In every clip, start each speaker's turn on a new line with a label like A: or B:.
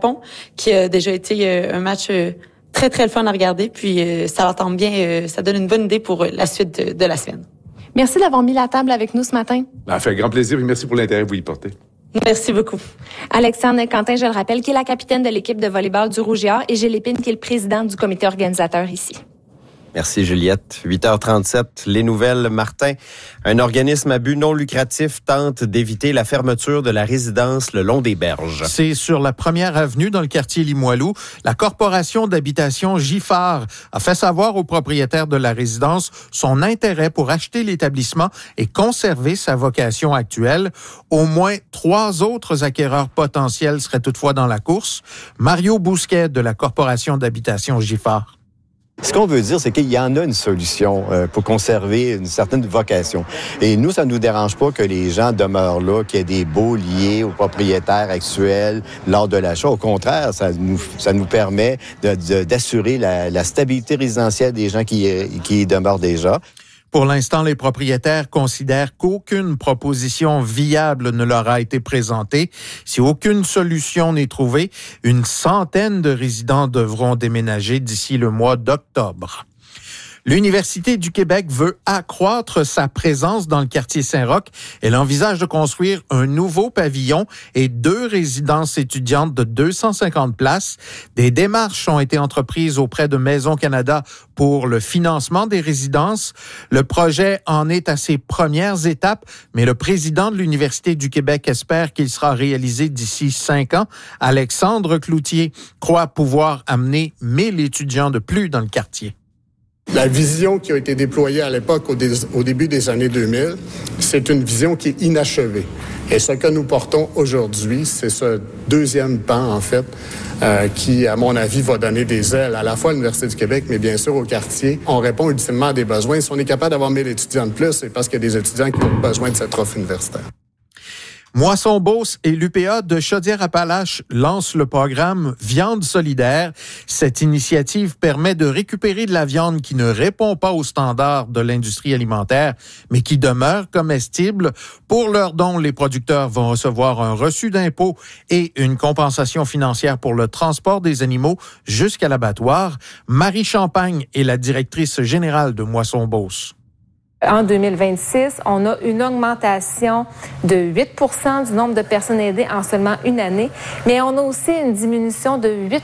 A: Japon, qui a déjà été un match très, très le fun à regarder. Puis ça tombe bien, ça donne une bonne idée pour la suite de la semaine.
B: Merci d'avoir mis la table avec nous ce matin.
C: Ça fait un grand plaisir et merci pour l'intérêt que vous y portez.
A: Merci beaucoup.
B: Alexandre Quentin, je le rappelle, qui est la capitaine de l'équipe de volleyball du Rouge et Or, et Gilles Lépine, qui est le président du comité organisateur ici.
D: Merci Juliette. 8h37, les nouvelles. Martin, un organisme à but non lucratif tente d'éviter la fermeture de la résidence le long des berges.
E: C'est sur la première avenue dans le quartier Limoilou. La corporation d'habitation Giffard a fait savoir aux propriétaires de la résidence son intérêt pour acheter l'établissement et conserver sa vocation actuelle. Au moins 3 autres acquéreurs potentiels seraient toutefois dans la course. Mario Bousquet de la corporation d'habitation Giffard.
F: Ce qu'on veut dire, c'est qu'il y en a une solution pour conserver une certaine vocation. Et nous, ça ne nous dérange pas que les gens demeurent là, qu'il y ait des baux liés aux propriétaires actuels lors de l'achat. Au contraire, ça nous permet d'assurer la stabilité résidentielle des gens qui y demeurent déjà.
E: Pour l'instant, les propriétaires considèrent qu'aucune proposition viable ne leur a été présentée. Si aucune solution n'est trouvée, une centaine de résidents devront déménager d'ici le mois d'octobre. L'Université du Québec veut accroître sa présence dans le quartier Saint-Roch. Elle envisage de construire un nouveau pavillon et 2 résidences étudiantes de 250 places. Des démarches ont été entreprises auprès de Maison Canada pour le financement des résidences. Le projet en est à ses premières étapes, mais le président de l'Université du Québec espère qu'il sera réalisé d'ici 5 ans. Alexandre Cloutier croit pouvoir amener 1000 étudiants de plus dans le quartier.
G: La vision qui a été déployée à l'époque, au début des années 2000, c'est une vision qui est inachevée. Et ce que nous portons aujourd'hui, c'est ce deuxième pan, en fait, qui, à mon avis, va donner des ailes à la fois à l'Université du Québec, mais bien sûr au quartier. On répond ultimement à des besoins. Si on est capable d'avoir 1000 étudiants de plus, c'est parce qu'il y a des étudiants qui ont besoin de cette offre universitaire.
E: Moisson-Beauce et l'UPA de Chaudière-Appalaches lancent le programme Viande solidaire. Cette initiative permet de récupérer de la viande qui ne répond pas aux standards de l'industrie alimentaire, mais qui demeure comestible. Pour leur don, les producteurs vont recevoir un reçu d'impôt et une compensation financière pour le transport des animaux jusqu'à l'abattoir. Marie Champagne est la directrice générale de Moisson-Beauce.
H: En 2026, on a une augmentation de 8% du nombre de personnes aidées en seulement une année, mais on a aussi une diminution de 8%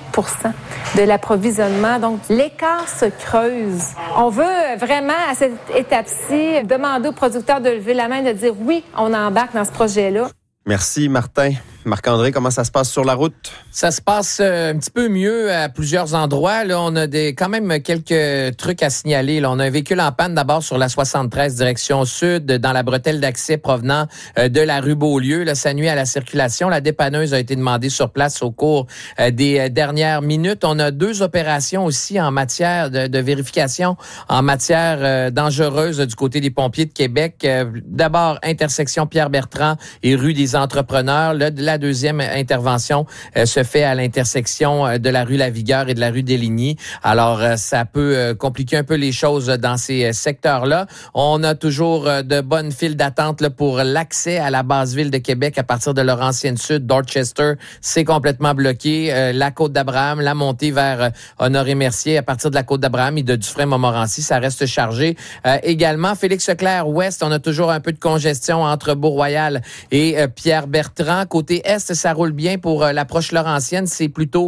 H: de l'approvisionnement. Donc, l'écart se creuse. On veut vraiment, à cette étape-ci, demander aux producteurs de lever la main, de dire oui, on embarque dans ce projet-là.
D: Merci, Martin. Marc-André, comment ça se passe sur la route?
I: Ça se passe un petit peu mieux à plusieurs endroits. Là, on a quand même quelques trucs à signaler. Là, on a un véhicule en panne d'abord sur la 73 direction sud, dans la bretelle d'accès provenant de la rue Beaulieu. Là, ça nuit à la circulation. La dépanneuse a été demandée sur place au cours des dernières minutes. On a 2 opérations aussi en matière de vérification, en matière dangereuse du côté des pompiers de Québec. D'abord, intersection Pierre-Bertrand et rue des Entrepreneurs. Là, la deuxième intervention se fait à l'intersection de la rue Lavigueur et de la rue Deligny. Alors, ça peut compliquer un peu les choses dans ces secteurs-là. On a toujours de bonnes files d'attente là, pour l'accès à la base ville de Québec à partir de Laurentienne Sud, Dorchester. C'est complètement bloqué. La Côte-d'Abraham, la montée vers Honoré-Mercier à partir de la Côte-d'Abraham et de Dufresne-Montmorency, ça reste chargé. Également, Félix-Leclerc-Ouest, on a toujours un peu de congestion entre Beau-Royal et Pierre-Bertrand. Côté est, ça roule bien pour l'approche Laurentienne. C'est plutôt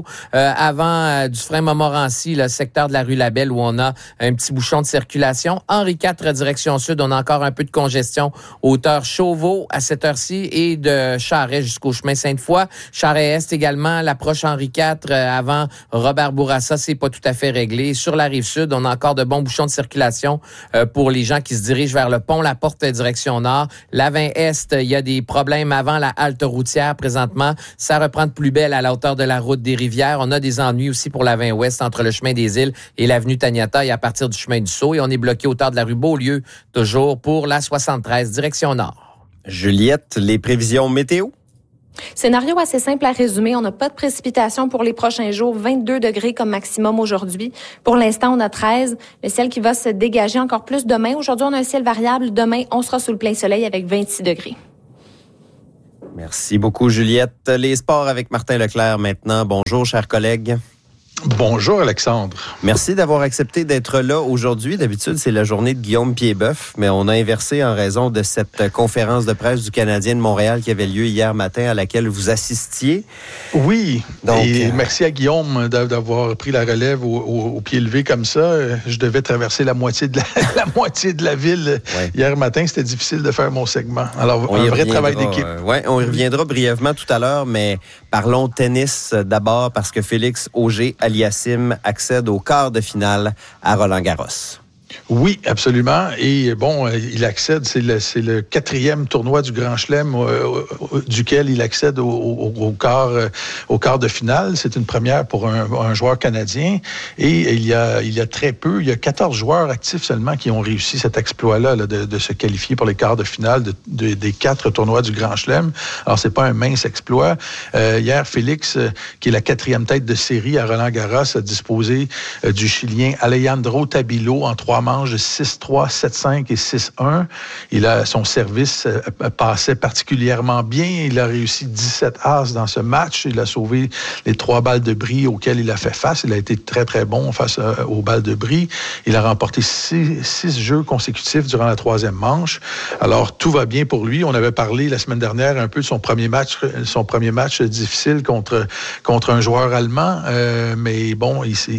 I: avant Dufresne-Montmorency, le secteur de la rue Labelle, où on a un petit bouchon de circulation. Henri IV, direction sud, on a encore un peu de congestion hauteur Chauveau à cette heure-ci et de Charest jusqu'au chemin Sainte-Foy. Charest-Est également, l'approche Henri IV avant Robert-Bourassa, c'est pas tout à fait réglé. Sur la rive sud, on a encore de bons bouchons de circulation pour les gens qui se dirigent vers le pont La Porte direction nord. L'Avin-Est, il y a des problèmes avant la halte routière présentement. Ça reprend de plus belle à la hauteur de la route des Rivières. On a des ennuis aussi pour l'Avin-Ouest entre le chemin des Îles et l'avenue Taniata et à partir du chemin du Sceau. Et on est bloqué au hauteur de la rue Beaulieu, toujours pour la 73 direction nord.
D: Juliette, les prévisions météo?
B: Scénario assez simple à résumer. On n'a pas de précipitations pour les prochains jours. 22 degrés comme maximum aujourd'hui. Pour l'instant, on a 13. Le ciel qui va se dégager encore plus demain. Aujourd'hui, on a un ciel variable. Demain, on sera sous le plein soleil avec 26 degrés.
D: Merci beaucoup, Juliette. Les sports avec Martin Leclerc maintenant. Bonjour, chers collègues.
J: Bonjour, Alexandre.
D: Merci d'avoir accepté d'être là aujourd'hui. D'habitude, c'est la journée de Guillaume Piedboeuf, mais on a inversé en raison de cette conférence de presse du Canadien de Montréal qui avait lieu hier matin à laquelle vous assistiez.
J: Oui,
D: donc,
J: et merci à Guillaume d'avoir pris la relève au pied levé comme ça. Je devais traverser la moitié de la ville hier matin. C'était difficile de faire mon segment. Alors, un vrai travail d'équipe.
D: On y reviendra brièvement tout à l'heure, mais parlons tennis d'abord parce que Félix Auger-Aliassime accède au quart de finale à Roland-Garros.
J: Oui, absolument. Et bon, il accède, c'est le 4e tournoi du Grand Chelem duquel il accède au quart de finale. C'est une première pour un joueur canadien. Et il y a très peu, il y a 14 joueurs actifs seulement qui ont réussi cet exploit-là de se qualifier pour les quarts de finale des 4 tournois du Grand Chelem. Alors, c'est pas un mince exploit. Hier, Félix, qui est la 4e tête de série à Roland-Garros, a disposé du Chilien Alejandro Tabilo en 3 manches de 6-3, 7-5 et 6-1. Son service passait particulièrement bien. Il a réussi 17 as dans ce match. Il a sauvé les 3 balles de bris auxquelles il a fait face. Il a été très, très bon face aux balles de bris. Il a remporté 6 jeux consécutifs durant la 3e manche. Alors, tout va bien pour lui. On avait parlé la semaine dernière un peu de son premier match difficile contre un joueur allemand. Mais bon,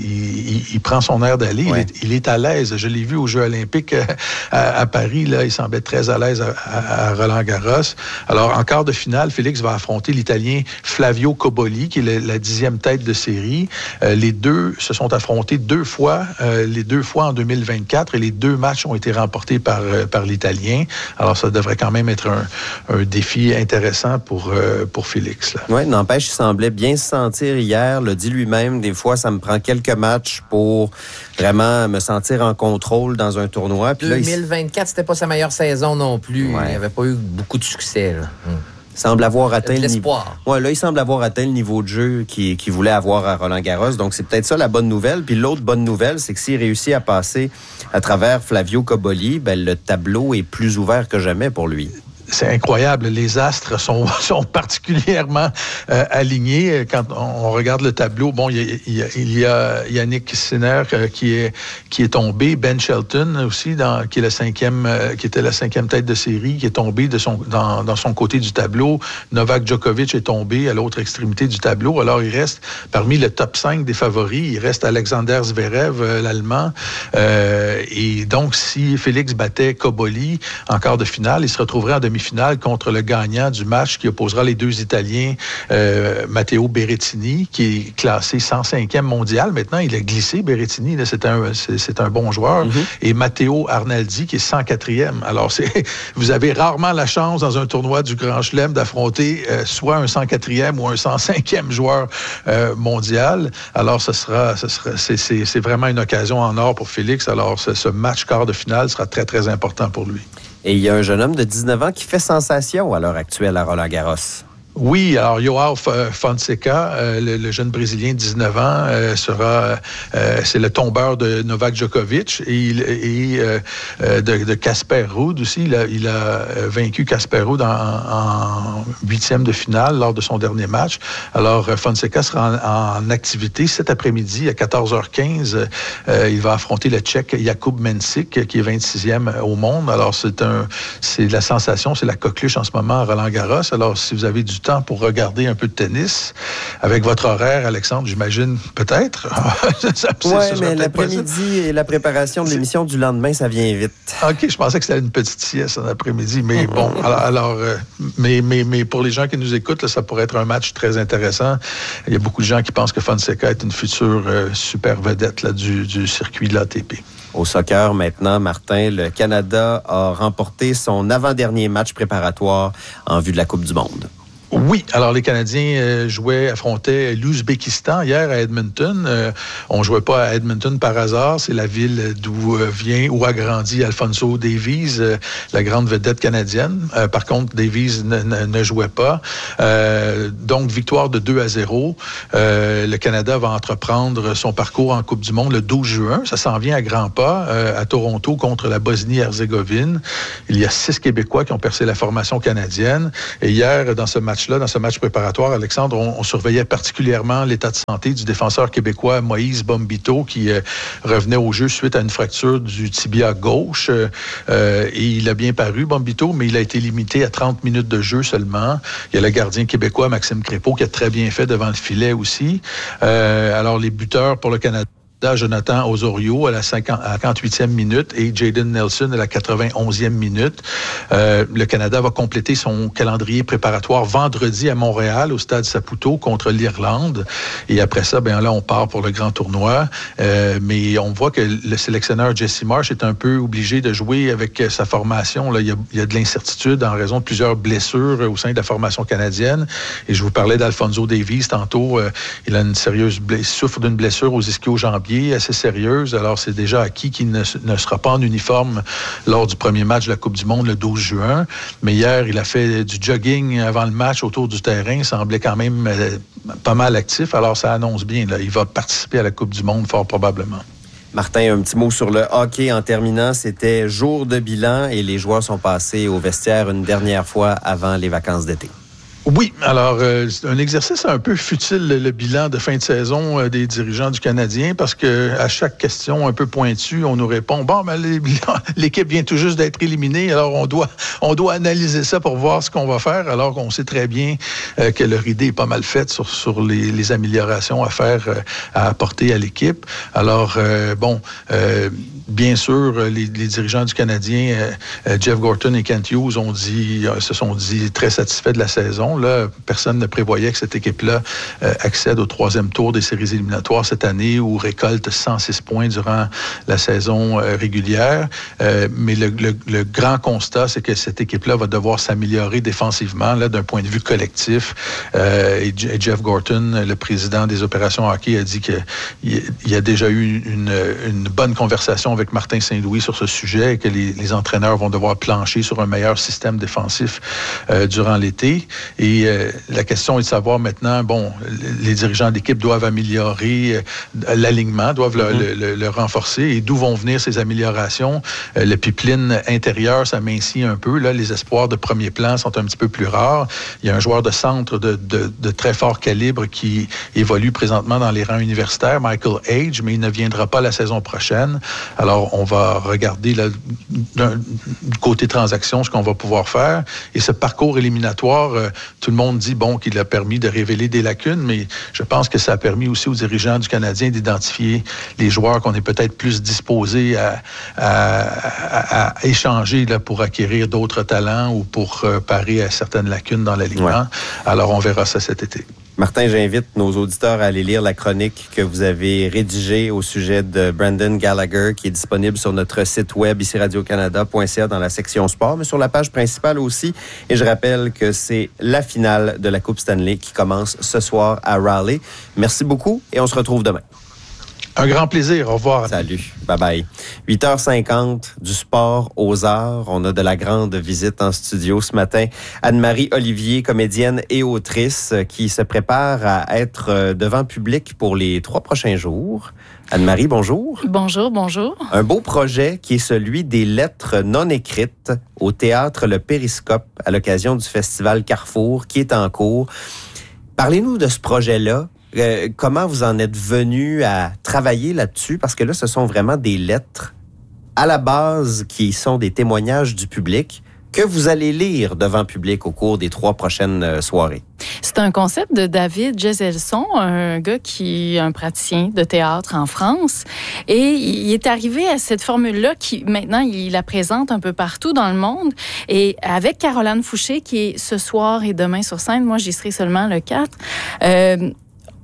J: il prend son air d'aller. Ouais. Il est à l'aise. Je l'ai vu aux Jeux olympiques à Paris. Là, il semblait très à l'aise à Roland-Garros. Alors, en quart de finale, Félix va affronter l'Italien Flavio Cobolli, qui est la 10e tête de série. Les deux se sont affrontés 2 fois, les 2 fois en 2024, et les 2 matchs ont été remportés par l'Italien. Alors, ça devrait quand même être un défi intéressant pour Félix. Oui,
D: n'empêche, il semblait bien se sentir hier, l'a dit lui-même. Des fois, ça me prend quelques matchs pour vraiment me sentir en contrôle dans un tournoi. Puis
I: 2024, c'était pas sa meilleure saison non plus. Ouais. Il n'y avait pas eu beaucoup de succès. Là.
D: Il semble avoir atteint le niveau. Ouais, là, il semble avoir atteint le niveau de jeu qu'il voulait avoir à Roland-Garros. Donc, c'est peut-être ça la bonne nouvelle. Puis l'autre bonne nouvelle, c'est que s'il réussit à passer à travers Flavio Cobolli, le tableau est plus ouvert que jamais pour lui.
J: C'est incroyable. Les astres sont particulièrement alignés. Quand on regarde le tableau, bon, il y a Yannick Sinner qui est tombé, Ben Shelton aussi, qui est qui était la 5e tête de série, qui est tombé dans son côté du tableau. Novak Djokovic est tombé à l'autre extrémité du tableau. Alors, il reste parmi le top 5 des favoris. Il reste Alexander Zverev, l'Allemand. Et donc, si Félix battait Cobolli en quart de finale, il se retrouverait en demi-finale contre le gagnant du match qui opposera les 2 Italiens, Matteo Berrettini, qui est classé 105e mondial. Maintenant, il a glissé, Berrettini, là, c'est un bon joueur. Et Matteo Arnaldi, qui est 104e. Alors, vous avez rarement la chance, dans un tournoi du Grand Chelem, d'affronter soit un 104e ou un 105e joueur mondial. Alors, c'est vraiment une occasion en or pour Félix. Alors, ce match quart de finale sera très, très important pour lui.
D: Et il y a un jeune homme de 19 ans qui fait sensation à l'heure actuelle à Roland-Garros.
J: Oui, alors Joao Fonseca, le jeune Brésilien de 19 ans, c'est le tombeur de Novak Djokovic et de Casper Ruud aussi. Il a vaincu Casper Ruud en 8e de finale lors de son dernier match. Alors Fonseca sera en activité cet après-midi à 14h15. Il va affronter le Tchèque Jakub Mensik, qui est 26e au monde. Alors c'est la sensation, c'est la coqueluche en ce moment à Roland-Garros. Alors si vous avez du temps pour regarder un peu de tennis avec votre horaire, Alexandre, j'imagine, peut-être.
D: Oui, mais l'après-midi et la préparation de l'émission du lendemain, ça vient vite.
J: OK, je pensais que c'était une petite sieste en après-midi, mais bon, mais pour les gens qui nous écoutent, là, ça pourrait être un match très intéressant. Il y a beaucoup de gens qui pensent que Fonseca est une future super vedette là, du circuit de l'ATP.
D: Au soccer, maintenant, Martin, le Canada a remporté son avant-dernier match préparatoire en vue de la Coupe du monde.
J: Oui, alors les Canadiens affrontaient l'Ouzbékistan hier à Edmonton. On jouait pas à Edmonton par hasard, c'est la ville d'où où a grandi Alphonso Davies, la grande vedette canadienne. Par contre, Davies ne jouait pas. Donc, victoire de 2-0. Le Canada va entreprendre son parcours en Coupe du Monde le 12 juin. Ça s'en vient à grands pas à Toronto contre la Bosnie-Herzégovine. Il y a 6 Québécois qui ont percé la formation canadienne. Et hier, dans ce match préparatoire, Alexandre, on surveillait particulièrement l'état de santé du défenseur québécois Moïse Bombito qui revenait au jeu suite à une fracture du tibia gauche. Et il a bien paru, Bombito, mais il a été limité à 30 minutes de jeu seulement. Il y a le gardien québécois Maxime Crépeau qui a très bien fait devant le filet aussi. Alors, les buteurs pour le Canada, Jonathan Osorio à la 58e minute et Jayden Nelson à la 91e minute. Le Canada va compléter son calendrier préparatoire vendredi à Montréal, au stade Saputo, contre l'Irlande. Et après ça, là, on part pour le grand tournoi. Mais on voit que le sélectionneur Jesse Marsh est un peu obligé de jouer avec sa formation. Là, il y a de l'incertitude en raison de plusieurs blessures au sein de la formation canadienne. Et je vous parlais d'Alphonso Davies tantôt. Il a souffre d'une blessure aux ischio-jambiers assez sérieuse. Alors, c'est déjà acquis qu'il ne sera pas en uniforme lors du premier match de la Coupe du Monde le 12 juin. Mais hier, il a fait du jogging avant le match autour du terrain. Il semblait quand même pas mal actif. Alors, ça annonce bien. Là. Il va participer à la Coupe du Monde fort probablement.
D: Martin, un petit mot sur le hockey en terminant. C'était jour de bilan et les joueurs sont passés au vestiaire une dernière fois avant les vacances d'été.
J: Oui, alors c'est un exercice un peu futile, le bilan de fin de saison des dirigeants du Canadien, parce que à chaque question un peu pointue, on nous répond l'équipe vient tout juste d'être éliminée, alors on doit analyser ça pour voir ce qu'on va faire, alors qu'on sait très bien que leur idée est pas mal faite sur les améliorations à faire, à apporter à l'équipe. Alors bien sûr, les dirigeants du Canadien, Jeff Gorton et Kent Hughes se sont dit très satisfaits de la saison. Là, personne ne prévoyait que cette équipe-là accède au 3e tour des séries éliminatoires cette année ou récolte 106 points durant la saison régulière. Mais le grand constat, c'est que cette équipe-là va devoir s'améliorer défensivement là, d'un point de vue collectif. Et Jeff Gorton, le président des opérations hockey, a dit qu'il y a déjà eu une bonne conversation avec Martin Saint-Louis sur ce sujet et que les entraîneurs vont devoir plancher sur un meilleur système défensif durant l'été. Et la question est de savoir maintenant, les dirigeants d'équipe doivent améliorer l'alignement, doivent le renforcer. Et d'où vont venir ces améliorations? Le pipeline intérieur s'amincit un peu. Là, les espoirs de premier plan sont un petit peu plus rares. Il y a un joueur de centre de très fort calibre qui évolue présentement dans les rangs universitaires, Michael Age, mais il ne viendra pas la saison prochaine. Alors, on va regarder là, du côté transaction ce qu'on va pouvoir faire. Et ce parcours éliminatoire, tout le monde dit qu'il a permis de révéler des lacunes, mais je pense que ça a permis aussi aux dirigeants du Canadien d'identifier les joueurs qu'on est peut-être plus disposés à échanger là, pour acquérir d'autres talents ou pour parer à certaines lacunes dans l'alignement. Ouais. Alors, on verra ça cet été.
D: Martin, j'invite nos auditeurs à aller lire la chronique que vous avez rédigée au sujet de Brendan Gallagher, qui est disponible sur notre site web, ici radiocanada.ca, dans la section sport, mais sur la page principale aussi. Et je rappelle que c'est la finale de la Coupe Stanley qui commence ce soir à Raleigh. Merci beaucoup et on se retrouve demain.
J: Un grand plaisir. Au revoir.
D: Salut. Bye-bye. 8h50 du sport aux arts. On a de la grande visite en studio ce matin. Anne-Marie Olivier, comédienne et autrice, qui se prépare à être devant public pour les 3 prochains jours. Anne-Marie, bonjour.
K: Bonjour, bonjour.
D: Un beau projet qui est celui des lettres non écrites au théâtre Le Périscope à l'occasion du festival Carrefour qui est en cours. Parlez-nous de ce projet-là. Comment vous en êtes venu à travailler là-dessus? Parce que là, ce sont vraiment des lettres à la base qui sont des témoignages du public que vous allez lire devant public au cours des 3 prochaines soirées.
K: C'est un concept de David Geselson, un gars qui est un praticien de théâtre en France. Et il est arrivé à cette formule-là qui, maintenant, il la présente un peu partout dans le monde. Et avec Caroline Fouché, qui est ce soir et demain sur scène, moi, j'y serai seulement le 4,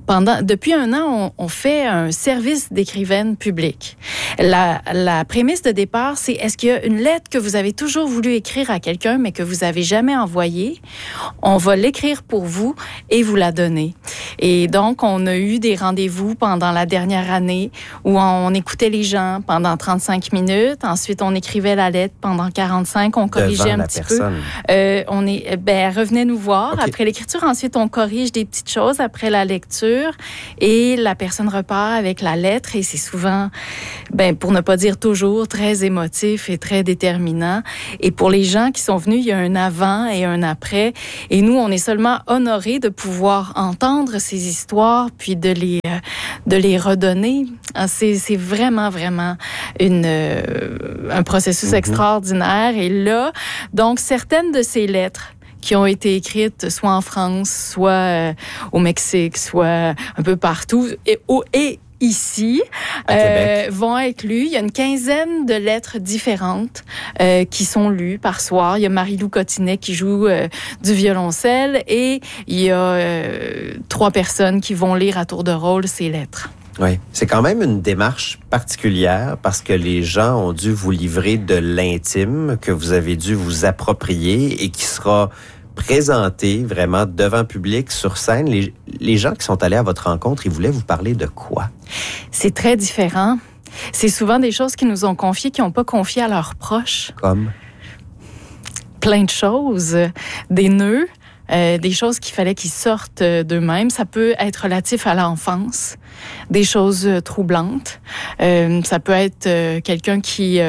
K: Depuis 1 an, on fait un service d'écrivaine publique. La prémisse de départ, c'est est-ce qu'il y a une lettre que vous avez toujours voulu écrire à quelqu'un, mais que vous n'avez jamais envoyée? On va l'écrire pour vous et vous la donner. Et donc, on a eu des rendez-vous pendant la dernière année où on écoutait les gens pendant 35 minutes. Ensuite, on écrivait la lettre pendant 45. On corrigeait un petit peu. Elle revenait nous voir après l'écriture. Ensuite, on corrige des petites choses après la lecture. Et la personne repart avec la lettre et c'est souvent, pour ne pas dire toujours, très émotif et très déterminant. Et pour les gens qui sont venus, il y a un avant et un après. Et nous, on est seulement honorés de pouvoir entendre ces histoires puis de les redonner. C'est vraiment, vraiment un processus extraordinaire. Et là, donc, certaines de ces lettres qui ont été écrites soit en France, soit au Mexique, soit un peu partout, et ici, vont être lues. Il y a une 15aine de lettres différentes qui sont lues par soir. Il y a Marie-Lou Cotinet qui joue du violoncelle et il y a 3 personnes qui vont lire à tour de rôle ces lettres.
D: Oui, c'est quand même une démarche particulière parce que les gens ont dû vous livrer de l'intime que vous avez dû vous approprier et qui sera présenté vraiment devant public, sur scène. Les gens qui sont allés à votre rencontre, ils voulaient vous parler de quoi?
K: C'est très différent. C'est souvent des choses qu'ils nous ont confiées, qu'ils n'ont pas confiées à leurs proches.
D: Comme?
K: Plein de choses. Des nœuds. Des choses qu'il fallait qu'ils sortent d'eux-mêmes. Ça peut être relatif à l'enfance, des choses troublantes. Ça peut être quelqu'un qui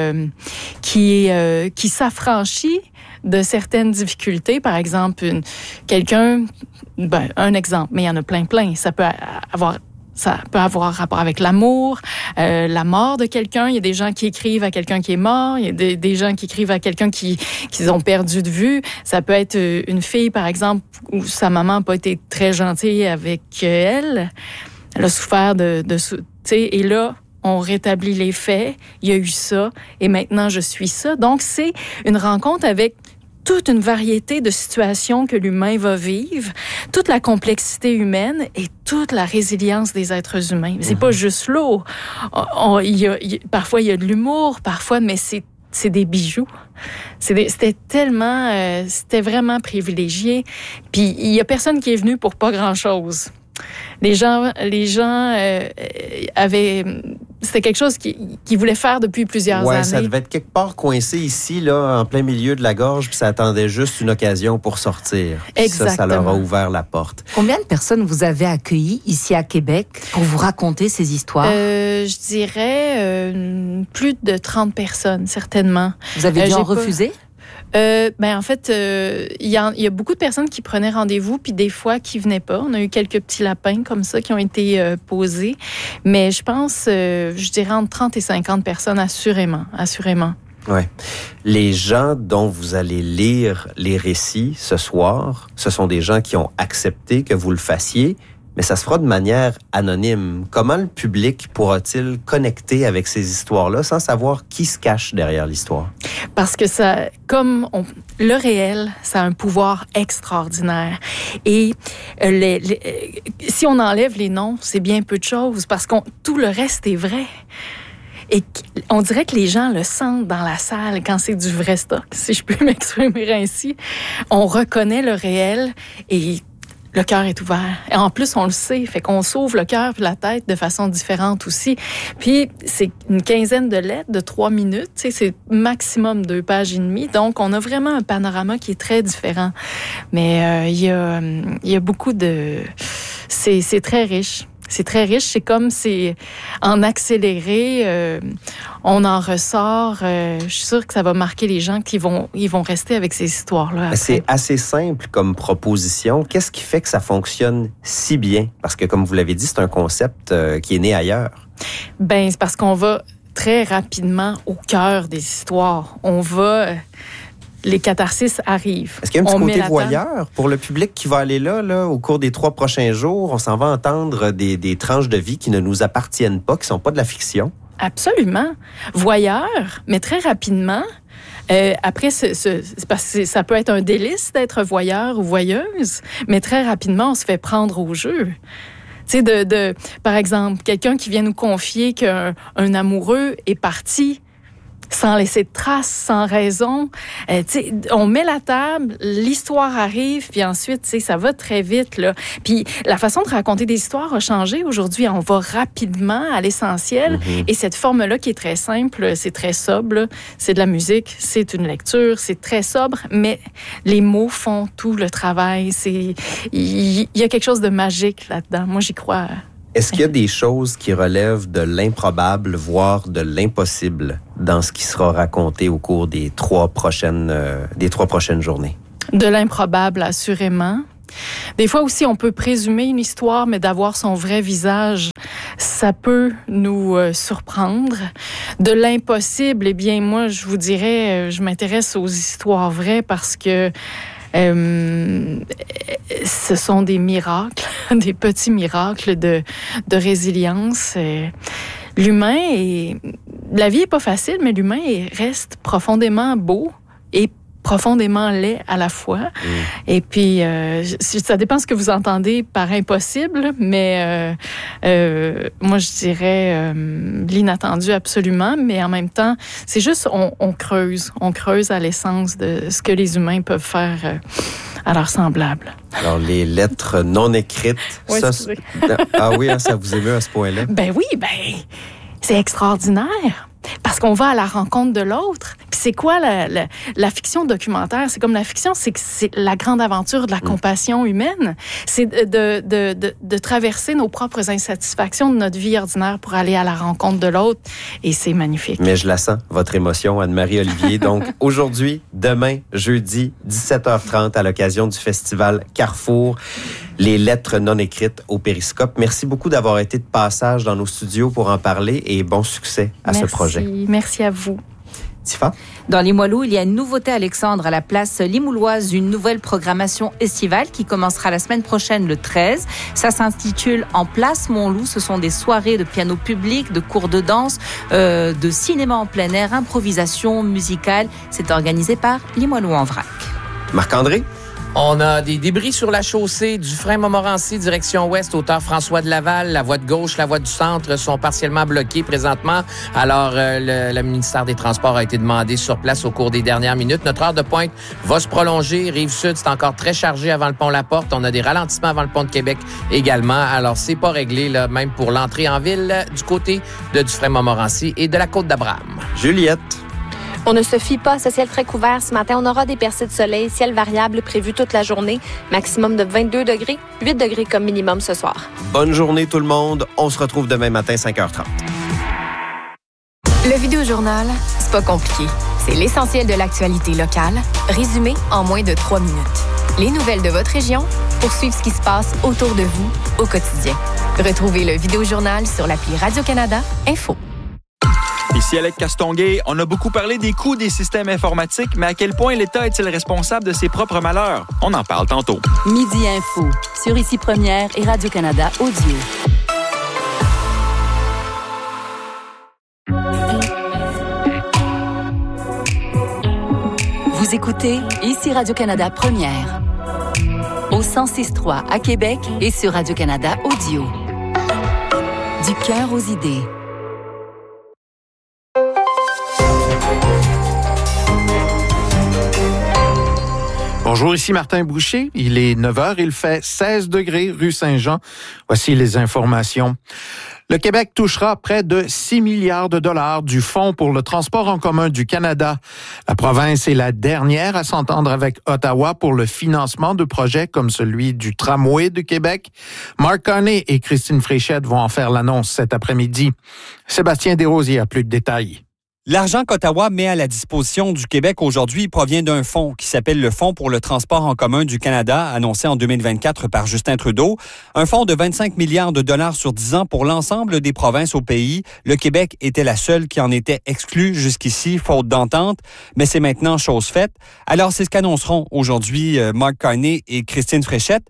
K: s'affranchit de certaines difficultés. Par exemple, un exemple, mais il y en a plein. Ça peut avoir rapport avec l'amour, la mort de quelqu'un. Il y a des gens qui écrivent à quelqu'un qui est mort. Il y a des gens qui écrivent à quelqu'un qu'ils ont perdu de vue. Ça peut être une fille, par exemple, où sa maman n'a pas été très gentille avec elle. Elle a souffert et là, on rétablit les faits. Il y a eu ça et maintenant, je suis ça. Donc, c'est une rencontre avec toute une variété de situations que l'humain va vivre, toute la complexité humaine et toute la résilience des êtres humains. C'est pas juste lourd. Parfois, il y a de l'humour, mais c'est des bijoux. C'était vraiment privilégié. Puis, il y a personne qui est venu pour pas grand-chose. Les gens avaient... C'était quelque chose qu'ils voulaient faire depuis plusieurs années.
D: Ça devait être quelque part coincé ici, là, en plein milieu de la gorge, puis ça attendait juste une occasion pour sortir.
K: Exactement.
D: Ça leur a ouvert la porte.
L: Combien de personnes vous avez accueillies ici à Québec pour vous raconter ces histoires?
K: Je dirais plus de 30 personnes, certainement.
L: Vous avez dû en refuser?
K: En fait, il y a beaucoup de personnes qui prenaient rendez-vous, puis des fois qui venaient pas. On a eu quelques petits lapins comme ça qui ont été posés. Mais je pense, je dirais entre 30 et 50 personnes, assurément.
D: Ouais. Les gens dont vous allez lire les récits ce soir, ce sont des gens qui ont accepté que vous le fassiez, mais ça se fera de manière anonyme. Comment le public pourra-t-il connecter avec ces histoires-là sans savoir qui se cache derrière l'histoire?
K: Parce que le réel, ça a un pouvoir extraordinaire. Et si on enlève les noms, c'est bien peu de choses parce que tout le reste est vrai. Et on dirait que les gens le sentent dans la salle quand c'est du vrai stock, si je peux m'exprimer ainsi. On reconnaît le réel et le cœur est ouvert. Et en plus, on le sait, fait qu'on s'ouvre le cœur et la tête de façon différente aussi. Puis, c'est une 15aine de lettres de 3 minutes. C'est maximum 2 pages et demie. Donc, on a vraiment un panorama qui est très différent. Mais il y a beaucoup de... C'est très riche. C'est très riche. C'est comme c'est en accéléré. On en ressort. Je suis sûre que ça va marquer les gens qui vont rester avec ces histoires-là. Après.
D: C'est assez simple comme proposition. Qu'est-ce qui fait que ça fonctionne si bien? Parce que, comme vous l'avez dit, c'est un concept qui est né ailleurs.
K: C'est parce qu'on va très rapidement au cœur des histoires. Les catharsis arrivent.
D: Est-ce qu'il y a un petit côté voyeur pour le public qui va aller là, au cours des 3 prochains jours? On s'en va entendre des tranches de vie qui ne nous appartiennent pas, qui ne sont pas de la fiction?
K: Absolument. Voyeur, mais très rapidement. Après, parce que ça peut être un délice d'être voyeur ou voyeuse, mais très rapidement, on se fait prendre au jeu. Tu sais, par exemple, quelqu'un qui vient nous confier qu'un amoureux est parti sans laisser de traces, sans raison. On met la table, l'histoire arrive, puis ensuite, ça va très vite, là. Puis la façon de raconter des histoires a changé. Aujourd'hui, on va rapidement à l'essentiel. Mm-hmm. Et cette forme-là, qui est très simple, c'est très sobre, là. C'est de la musique, c'est une lecture, c'est très sobre, mais les mots font tout le travail. Il y a quelque chose de magique là-dedans. Moi, j'y crois.
D: Est-ce qu'il y a des choses qui relèvent de l'improbable, voire de l'impossible dans ce qui sera raconté au cours des trois prochaines journées? De
K: l'improbable, assurément. Des fois aussi, on peut présumer une histoire, mais d'avoir son vrai visage, ça peut nous surprendre. De l'impossible, eh bien, moi, je vous dirais, je m'intéresse aux histoires vraies parce que ce sont des miracles, des petits miracles de résilience. L'humain la vie est pas facile, mais l'humain reste profondément beau et profondément laid à la fois. Et puis, ça dépend ce que vous entendez par impossible, mais moi, je dirais l'inattendu absolument, mais en même temps, c'est juste, on creuse à l'essence de ce que les humains peuvent faire à leurs semblables.
D: Alors, les lettres non écrites,
K: ouais,
D: ah oui, hein, ça vous émeut à ce point-là?
K: Ben oui, c'est extraordinaire. Parce qu'on va à la rencontre de l'autre. Puis c'est quoi la fiction documentaire? C'est comme la fiction, c'est que c'est la grande aventure de la compassion humaine. C'est de traverser nos propres insatisfactions de notre vie ordinaire pour aller à la rencontre de l'autre. Et c'est magnifique.
D: Mais je la sens, votre émotion, Anne-Marie Olivier. Donc, aujourd'hui, demain, jeudi, 17h30, à l'occasion du festival Carrefour, les lettres non écrites au Périscope. Merci beaucoup d'avoir été de passage dans nos studios pour en parler et bon succès à ce projet.
K: Merci à vous.
D: Tifa?
L: Dans Limoilou, il y a une nouveauté, Alexandre, à la place Limouloise, une nouvelle programmation estivale qui commencera la semaine prochaine, le 13. Ça s'intitule En place Montloup. Ce sont des soirées de piano public, de cours de danse, de cinéma en plein air, improvisation musicale. C'est organisé par Limoilou en vrac.
D: Marc-André?
I: On a des débris sur la chaussée du frein Montmorency, direction ouest, hauteur François de Laval. La voie de gauche, la voie du centre sont partiellement bloquées présentement. Alors, le ministère des Transports a été demandé sur place au cours des dernières minutes. Notre heure de pointe va se prolonger. Rive-Sud, c'est encore très chargé avant le pont La Porte. On a des ralentissements avant le pont de Québec également. Alors, c'est pas réglé, là, même pour l'entrée en ville du côté de Dufresne Montmorency et de la Côte d'Abraham.
D: Juliette.
B: On ne se fie pas à ce ciel très couvert. Ce matin, on aura des percées de soleil, ciel variable prévu toute la journée, maximum de 22 degrés, 8 degrés comme minimum ce soir.
D: Bonne journée tout le monde. On se retrouve demain matin, 5h30.
M: Le Vidéojournal, c'est pas compliqué. C'est l'essentiel de l'actualité locale, résumé en moins de 3 minutes. Les nouvelles de votre région pour suivre ce qui se passe autour de vous au quotidien. Retrouvez le Vidéojournal sur l'appli Radio-Canada Info.
N: Ici Alec Castonguay, on a beaucoup parlé des coûts des systèmes informatiques, mais à quel point l'État est-il responsable de ses propres malheurs? On en parle tantôt.
O: Midi Info, sur Ici Première et Radio-Canada Audio. Vous écoutez Ici Radio-Canada Première, au 106.3 à Québec et sur Radio-Canada Audio. Du cœur aux idées.
E: Bonjour, ici Martin Boucher. Il est 9h, il fait 16 degrés rue Saint-Jean. Voici les informations. Le Québec touchera près de 6 milliards de dollars du Fonds pour le transport en commun du Canada. La province est la dernière à s'entendre avec Ottawa pour le financement de projets comme celui du tramway de Québec. Mark Carney et Christine Fréchette vont en faire l'annonce cet après-midi. Sébastien Desrosiers a plus de détails.
P: L'argent qu'Ottawa met à la disposition du Québec aujourd'hui provient d'un fonds qui s'appelle le Fonds pour le transport en commun du Canada, annoncé en 2024 par Justin Trudeau. Un fonds de 25 milliards de dollars sur 10 ans pour l'ensemble des provinces au pays. Le Québec était la seule qui en était exclue jusqu'ici, faute d'entente, mais c'est maintenant chose faite. Alors, c'est ce qu'annonceront aujourd'hui Mark Carney et Christine Fréchette.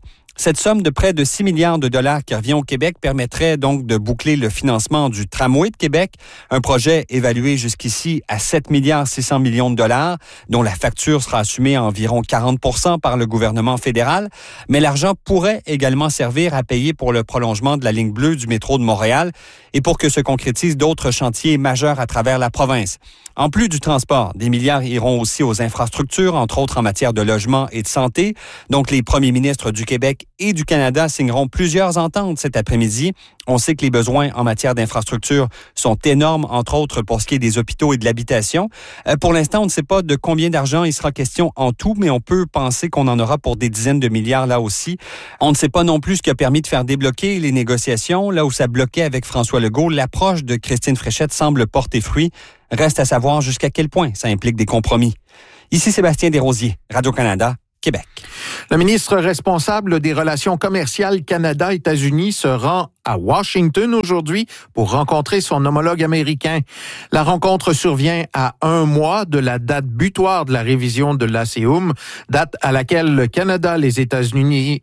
P: Cette somme de près de 6 milliards de dollars qui revient au Québec permettrait donc de boucler le financement du tramway de Québec, un projet évalué jusqu'ici à 7 milliards 600 millions de dollars, dont la facture sera assumée à environ 40% par le gouvernement fédéral. Mais l'argent pourrait également servir à payer pour le prolongement de la ligne bleue du métro de Montréal et pour que se concrétisent d'autres chantiers majeurs à travers la province. En plus du transport, des milliards iront aussi aux infrastructures, entre autres en matière de logement et de santé. Donc, les premiers ministres du Québec et du Canada signeront plusieurs ententes cet après-midi. On sait que les besoins en matière d'infrastructures sont énormes, entre autres pour ce qui est des hôpitaux et de l'habitation. Pour l'instant, on ne sait pas de combien d'argent il sera question en tout, mais on peut penser qu'on en aura pour des dizaines de milliards là aussi. On ne sait pas non plus ce qui a permis de faire débloquer les négociations. Là où ça bloquait avec François Legault, l'approche de Christine Fréchette semble porter fruit. Reste à savoir jusqu'à quel point ça implique des compromis. Ici Sébastien Desrosiers, Radio-Canada, Québec.
E: Le ministre responsable des relations commerciales Canada-États-Unis se rend à Washington aujourd'hui pour rencontrer son homologue américain. La rencontre survient à un mois de la date butoir de la révision de l'ASEUM, date à laquelle le Canada, les États-Unis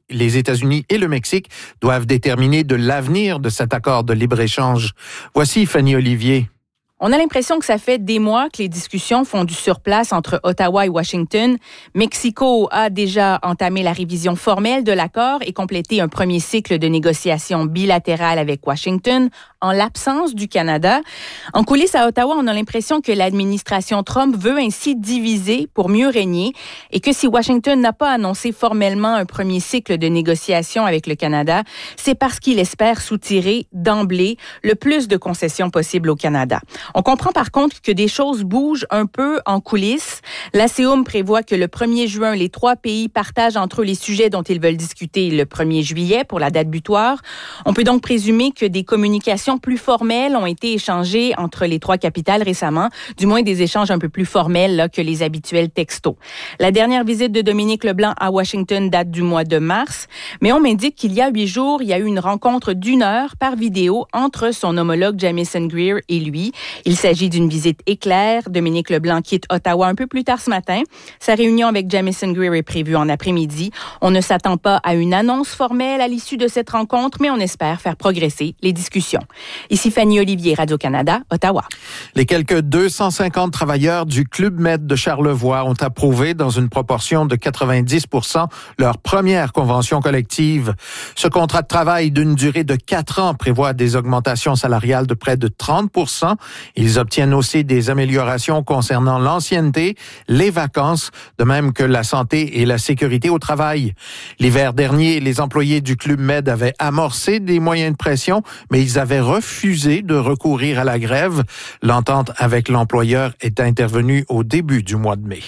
E: et le Mexique doivent déterminer de l'avenir de cet accord de libre-échange. Voici Fanny Olivier.
Q: On a l'impression que ça fait des mois que les discussions font du surplace entre Ottawa et Washington. Mexico a déjà entamé la révision formelle de l'accord et complété un premier cycle de négociations bilatérales avec Washington en l'absence du Canada. En coulisses à Ottawa, on a l'impression que l'administration Trump veut ainsi diviser pour mieux régner et que si Washington n'a pas annoncé formellement un premier cycle de négociations avec le Canada, c'est parce qu'il espère soutirer d'emblée le plus de concessions possibles au Canada. On comprend par contre que des choses bougent un peu en coulisses. L'ASEUM prévoit que le 1er juin, les 3 pays partagent entre eux les sujets dont ils veulent discuter le 1er juillet pour la date butoir. On peut donc présumer que des communications plus formelles ont été échangées entre les 3 capitales récemment, du moins des échanges un peu plus formels là, que les habituels textos. La dernière visite de Dominique Leblanc à Washington date du mois de mars, mais on m'indique qu'il y a 8 jours, il y a eu une rencontre d'1 heure par vidéo entre son homologue Jamieson Greer et lui. Il s'agit d'une visite éclair. Dominique Leblanc quitte Ottawa un peu plus tard ce matin. Sa réunion avec Jamieson Greer est prévue en après-midi. On ne s'attend pas à une annonce formelle à l'issue de cette rencontre, mais on espère faire progresser les discussions. Ici Fanny Olivier, Radio-Canada, Ottawa.
E: Les quelques 250 travailleurs du Club Med de Charlevoix ont approuvé dans une proportion de 90% leur première convention collective. Ce contrat de travail d'une durée de 4 ans prévoit des augmentations salariales de près de 30%. Ils obtiennent aussi des améliorations concernant l'ancienneté, les vacances, de même que la santé et la sécurité au travail. L'hiver dernier, les employés du Club Med avaient amorcé des moyens de pression, mais ils avaient refusé de recourir à la grève. L'entente avec l'employeur est intervenue au début du mois de mai.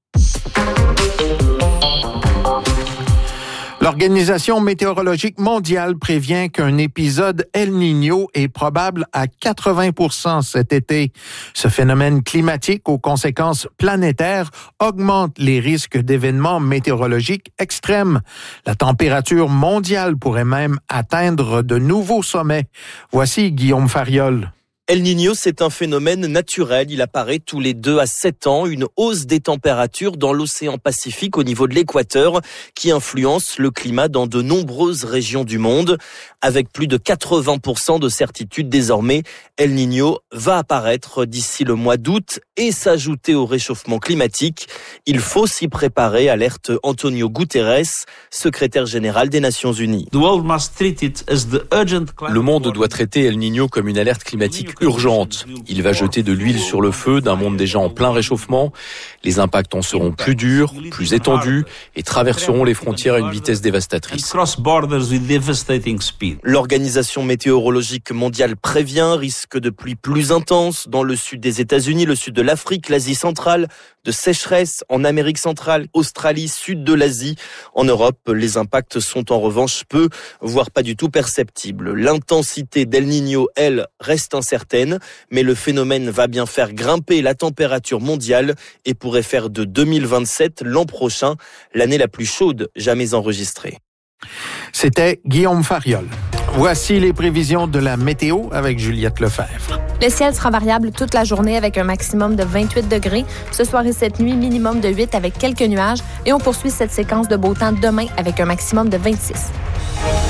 E: L'Organisation météorologique mondiale prévient qu'un épisode El Niño est probable à 80% cet été. Ce phénomène climatique aux conséquences planétaires augmente les risques d'événements météorologiques extrêmes. La température mondiale pourrait même atteindre de nouveaux sommets. Voici Guillaume Fariol.
R: El Niño, c'est un phénomène naturel. Il apparaît tous les 2 à 7 ans. Une hausse des températures dans l'océan Pacifique au niveau de l'équateur qui influence le climat dans de nombreuses régions du monde. Avec plus de 80% de certitude désormais, El Niño va apparaître d'ici le mois d'août et s'ajouter au réchauffement climatique. Il faut s'y préparer, alerte Antonio Guterres, secrétaire général des Nations Unies.
S: Le monde doit traiter El Niño comme une alerte climatique urgente. Il va jeter de l'huile sur le feu d'un monde déjà en plein réchauffement. Les impacts en seront plus durs, plus étendus et traverseront les frontières à une vitesse dévastatrice.
R: L'Organisation météorologique mondiale prévient risque de pluie plus intense dans le sud des États-Unis, le sud de l'Afrique, l'Asie centrale, de sécheresse en Amérique centrale, Australie, sud de l'Asie. En Europe, les impacts sont en revanche peu, voire pas du tout perceptibles. L'intensité d'El Niño, elle, reste incertaine, mais le phénomène va bien faire grimper la température mondiale et pourrait faire de 2027, l'an prochain, l'année la plus chaude jamais enregistrée.
E: C'était Guillaume Fariol. Voici les prévisions de la météo avec Juliette Lefebvre.
B: Le ciel sera variable toute la journée avec un maximum de 28 degrés. Ce soir et cette nuit, minimum de 8 avec quelques nuages. Et on poursuit cette séquence de beau temps demain avec un maximum de 26.